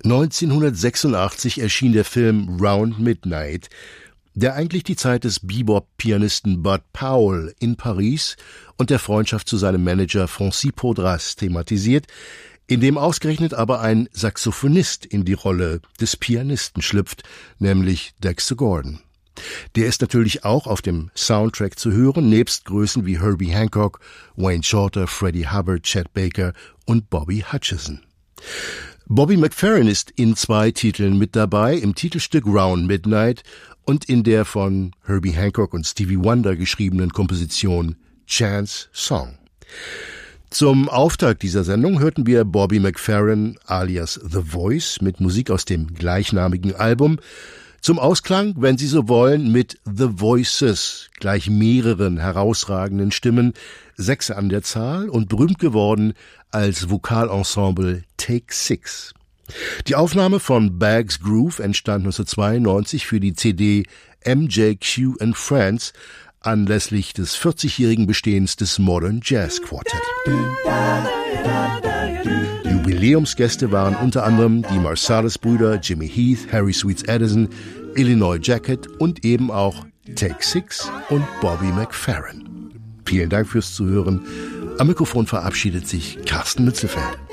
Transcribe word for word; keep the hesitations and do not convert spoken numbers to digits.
neunzehnhundertsechsundachtzig erschien der Film Round Midnight, der eigentlich die Zeit des Bebop-Pianisten Bud Powell in Paris und der Freundschaft zu seinem Manager Francis Podras thematisiert, in dem ausgerechnet aber ein Saxophonist in die Rolle des Pianisten schlüpft, nämlich Dexter Gordon. Der ist natürlich auch auf dem Soundtrack zu hören, nebst Größen wie Herbie Hancock, Wayne Shorter, Freddie Hubbard, Chet Baker und Bobby Hutcherson. Bobby McFerrin ist in zwei Titeln mit dabei, im Titelstück Round Midnight und in der von Herbie Hancock und Stevie Wonder geschriebenen Komposition Chance Song. Zum Auftakt dieser Sendung hörten wir Bobby McFerrin alias The Voice mit Musik aus dem gleichnamigen Album. Zum Ausklang, wenn Sie so wollen, mit The Voices, gleich mehreren herausragenden Stimmen, sechs an der Zahl und berühmt geworden als Vokalensemble Take Six. Die Aufnahme von Bags Groove entstand neunzehnhundertzweiundneunzig für die C D M J Q and Friends anlässlich des vierzigjährigen Bestehens des Modern Jazz Quartet. Jubiläumsgäste waren unter anderem die Marsalis-Brüder, Jimmy Heath, Harry Sweets Addison, Illinois Jacket und eben auch Take Six und Bobby McFerrin. Vielen Dank fürs Zuhören. Am Mikrofon verabschiedet sich Carsten Mützelfeld.